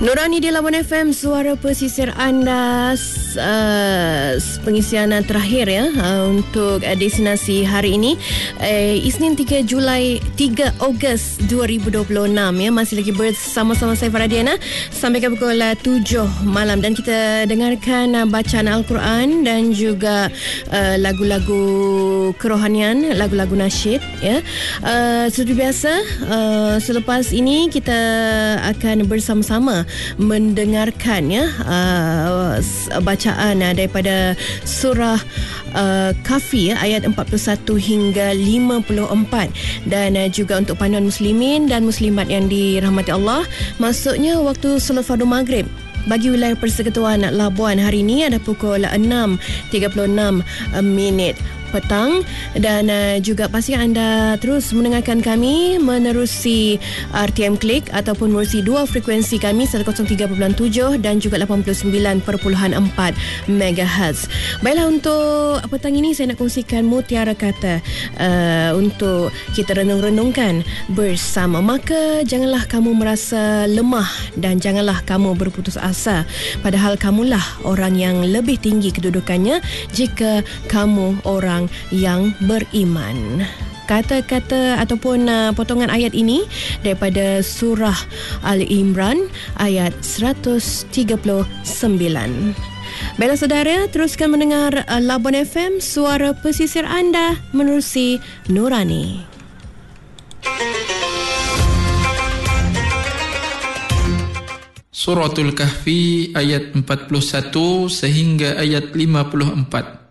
Nurani di Labuan FM, suara pesisir anda, pengisian terakhir ya untuk destinasi hari ini, Isnin 3 Ogos 2026 ya. Masih lagi bersama-sama saya Faradiana sampai ke pukul 7 malam, dan kita dengarkan bacaan Al-Quran dan juga lagu-lagu kerohanian, lagu-lagu nasyid ya. Seperti biasa, selepas ini kita akan bersama-sama mendengarkan ya bacaan daripada surah Kahfi ya, ayat 41 hingga 54, dan juga untuk panduan muslimin dan muslimat yang dirahmati Allah, maksudnya waktu solat fardu maghrib bagi wilayah Persekutuan Labuan hari ini ada pukul 6.36 petang, dan juga pastikan anda terus mendengarkan kami menerusi RTM Klik ataupun menerusi dua frekuensi kami 103.7 dan juga 89.4 MHz. Baiklah, untuk petang ini saya nak kongsikan mutiara kata untuk kita renung-renungkan bersama. Maka janganlah kamu merasa lemah dan janganlah kamu berputus asa, padahal kamulah orang yang lebih tinggi kedudukannya jika kamu orang yang beriman. Kata-kata ataupun potongan ayat ini daripada surah Al-Imran ayat 139. Baiklah saudara, teruskan mendengar Labuan FM, suara pesisir anda menerusi Nurani. Suratul Kahfi ayat 41 sehingga ayat 54.